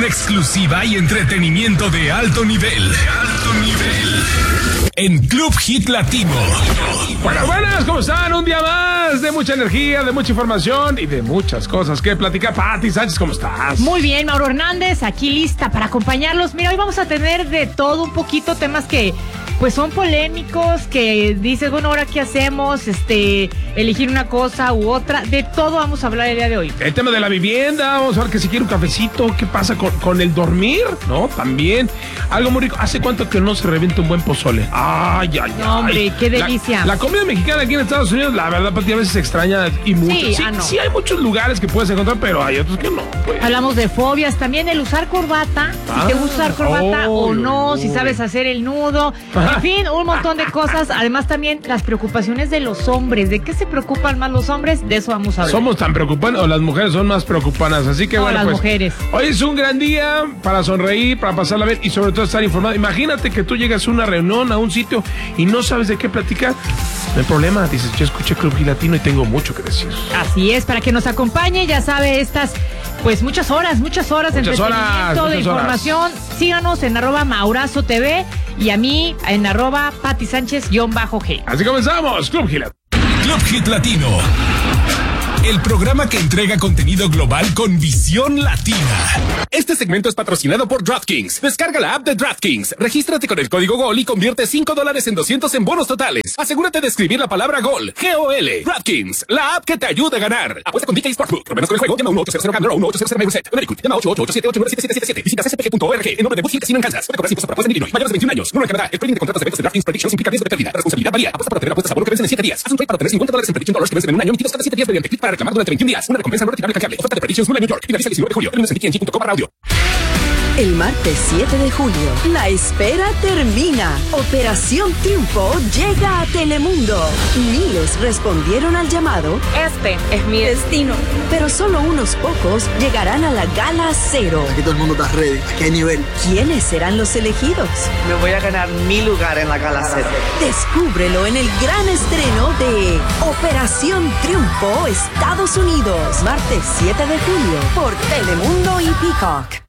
exclusiva y entretenimiento de alto nivel. En Club Hit Latino. Buenas, ¿cómo están? Un día más de mucha energía, de mucha información y de muchas cosas que platicar. Pati Sánchez, ¿cómo estás? Muy bien, Mauro Hernández, aquí lista para acompañarlos. Mira, hoy vamos a tener de todo un poquito, temas que pues son polémicos, que dices, bueno, ¿ahora qué hacemos? Elegir una cosa u otra, de todo vamos a hablar el día de hoy. El tema de la vivienda, vamos a ver que si quiere un cafecito, ¿qué pasa con el dormir? ¿No? También, algo muy rico. ¿Hace cuánto que no se revienta un buen pozole? Ay. No, hombre, qué delicia. La comida mexicana aquí en Estados Unidos, la verdad, Pati, a veces se extraña y mucho. Sí, hay muchos lugares que puedes encontrar, pero hay otros que no. Pues. Hablamos de fobias, también el usar corbata, si te gusta usar corbata o no, si sabes hacer el nudo. En fin, un montón de cosas. Además también las preocupaciones de los hombres. ¿De qué se preocupan más los hombres? De eso vamos a hablar. ¿Somos tan preocupantes o las mujeres son más preocupadas? Así que no, bueno, las pues mujeres. Hoy es un gran día para sonreír, para pasarla bien y sobre todo estar informado. Imagínate que tú llegas a una reunión, a un sitio y no sabes de qué platicar. No hay problema, dices, yo escuché Club Hit Latino y tengo mucho que decir. Así es, para que nos acompañe, ya sabe, pues muchas horas de entretenimiento, de información. Síganos en @MaurazoTV y a mí en @PatiSánchez_G. Así comenzamos, Club Hit. Club Hit Latino. El programa que entrega contenido global con visión latina. Este segmento es patrocinado por DraftKings. Descarga la app de DraftKings. Regístrate con el código GOL y convierte $5 en 200 en bonos totales. Asegúrate de escribir la palabra GOL. G-O-L. DraftKings. La app que te ayuda a ganar. Apuesta con DK Sportsbook. Problemas con el juego. Llama 1-800-GAMBLER o 1-800-MyReset. Connecticut. Llama 888-778-9777. Visita cspg.org. En nombre de Boost Casino en Kansas. Puede cobrar impuestos por apuesta en Illinois. Mayores de 21 años. No en Canadá. El trading de contratos de eventos de DraftKings Predictions implica riesgo de pérdida. La responsabilidad varía. Apuesta para obtener apuestas a bono que vencen en 7 días. Haz un trade para obtener $50 en prediction dollars que vencen en un año, emitidos cada 7 días mediante clic para reclamar durante 21 días. Una recompensa no retirable canjeable. Oferta de Predictions 9 New York. Finaliza el 19 de julio. El lunes en TNT.com/audio. El martes 7 de julio, la espera termina. Operación Triunfo llega a Telemundo. Miles respondieron al llamado. Este es mi destino. Pero solo unos pocos llegarán a la Gala Cero. Aquí todo el mundo está ready. ¿A qué nivel? ¿Quiénes serán los elegidos? Me voy a ganar mi lugar en la Gala Cero. Descúbrelo en el gran estreno de Operación Triunfo Estados Unidos. Martes 7 de julio por Telemundo y Peacock.